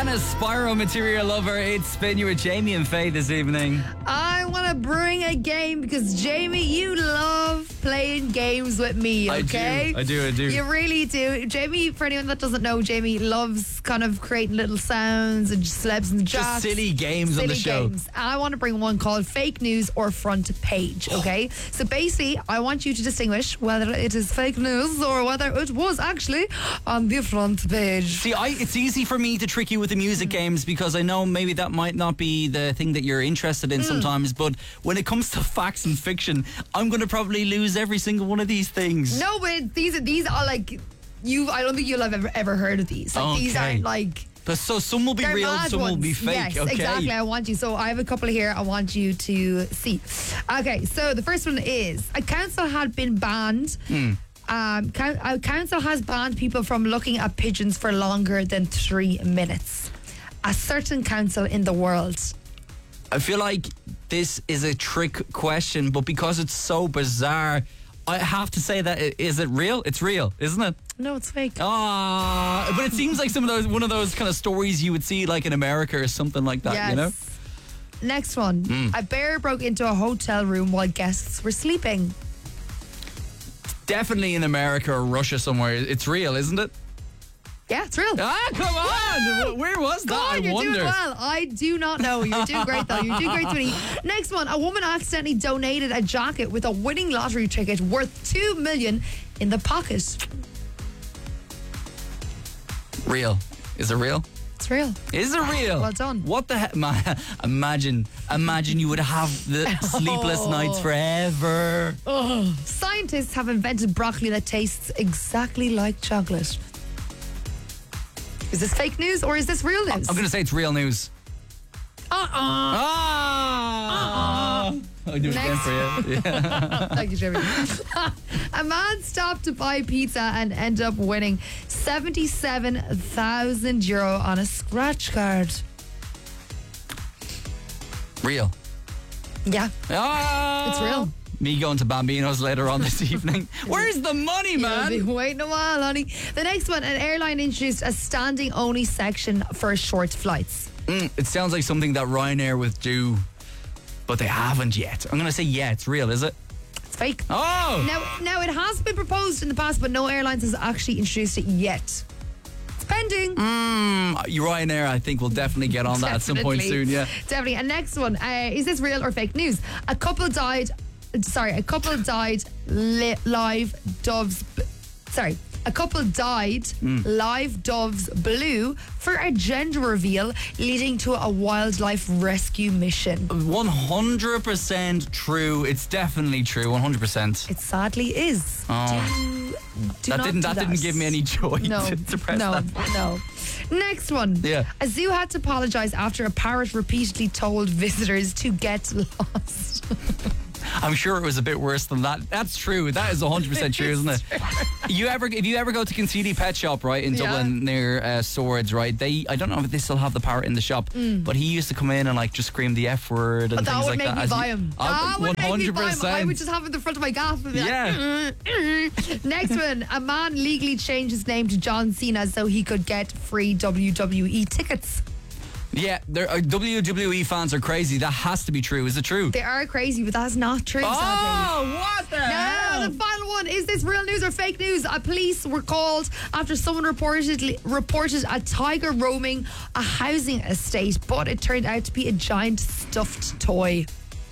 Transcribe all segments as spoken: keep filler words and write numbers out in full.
Rihanna's Spyro Material Lover. It's Spin You with Jamie and Faye this evening. I want to bring a game because, Jamie, you love playing games with me, okay? I do, I do, I do. You really do. Jamie, for anyone that doesn't know, Jamie loves kind of creating little sounds and celebs and jocks. Just silly games silly on the show. Games. I want to bring one called Fake News or Front Page, okay? So basically, I want you to distinguish whether it is fake news or whether it was actually on the front page. See, I, it's easy for me to trick you with the music games because I know maybe that might not be the thing that you're interested in mm. sometimes, but when it comes to facts and fiction, I'm going to probably lose every single one of these things. No, but these are, these are like, you. I don't think you'll have ever, ever heard of these. Like, okay. These aren't like... But so some will be They're real, some ones. will be fake. Yes, okay. exactly. I want you. So I have a couple here I want you to see. Okay, so the first one is a council had been banned. Mm. Um, coun- a council has banned people from looking at pigeons for longer than three minutes. A certain council in the world. I feel like this is a trick question, but because it's so bizarre, I have to say that it, is it real? It's real, isn't it? No, it's fake. Ah, but it seems like some of those one of those kind of stories you would see like in America or something like that. Yes. You know. Next one. Mm. A bear broke into a hotel room while guests were sleeping. Definitely in America or Russia somewhere. It's real, isn't it? Yeah, it's real. Ah, come on! Where was that? Go on, I you're wonder. doing well. I do not know. You're doing great, though. You're doing great, Twinny. Next one. A woman accidentally donated a jacket with a winning lottery ticket worth two million in the pocket. Real. Is it real? It's real. Is it real? Well done. What the heck? Man, imagine, imagine you would have the sleepless Oh. nights forever. Oh. Scientists have invented broccoli that tastes exactly like chocolate. Is this fake news or is this real news? I'm going to say it's real news. Uh-uh. Ah! Uh-uh. I'll do it again for you. Yeah. Thank you, Jimmy. A man stopped to buy pizza and ended up winning seventy-seven thousand euro on a scratch card. Real. Yeah, Ah! it's real. Me going to Bambino's later on this evening. Where's the money, man? You'll be waiting a while, honey. The next one, an airline introduced a standing-only section for short flights. Mm, it sounds like something that Ryanair would do, but they haven't yet. I'm going to say, yeah, it's real, is it? It's fake. Oh! Now, now it has been proposed in the past, but no airlines has actually introduced it yet. It's pending. Mm, Ryanair, I think, will definitely get on that at some point soon, yeah. Definitely. And next one, uh, is this real or fake news? A couple died, sorry, a couple died li- live doves, b- sorry, a couple died Mm. live doves blue for a gender reveal, leading to a wildlife rescue mission. one hundred percent true. It's definitely true, one hundred percent. It sadly is. Oh. Do, do That not didn't do that didn't give me any joy No, to, to press no, that. no. Next one. Yeah. A zoo had to apologise after a parrot repeatedly told visitors to get lost. I'm sure it was a bit worse than that. That's true. That is one hundred percent true, isn't it? You ever, if you ever go to Concedi Pet Shop, right, in Yeah. Dublin near uh, Swords, right? They, I don't know if they still have the parrot in the shop, but he used to come in and like just scream the F word and But that things would like make that. me as buy you- him. Uh, That would make me buy him. I would just have it in the front of my gaff. And be like, Yeah. Next one. A man legally changed his name to John Cena so he could get free W W E tickets. Yeah, there are, W W E fans are crazy. That has to be true. Is it true? They are crazy, but that's not true, sadly. Oh, what the Now, hell? the final one. Is this real news or fake news? A police were called after someone reportedly reported a tiger roaming a housing estate, but it turned out to be a giant stuffed toy.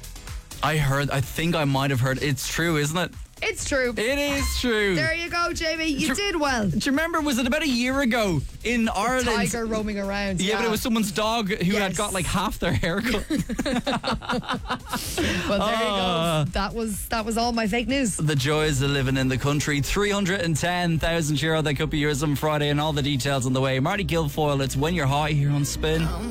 I heard, I think I might have heard. It's true, isn't it? It's true. It is true. There you go, Jamie. You Tr- did well. Do you remember, was it about a year ago in Ireland? Tiger roaming around. Yeah, but it was someone's dog who had Yes. got like half their hair cut. Well, there Ah. you go. That was that was all my fake news. The joys of living in the country. three hundred ten thousand euro. That could be yours on Friday, and all the details on the way. Marty Guilfoyle, it's When You're High here on Spin.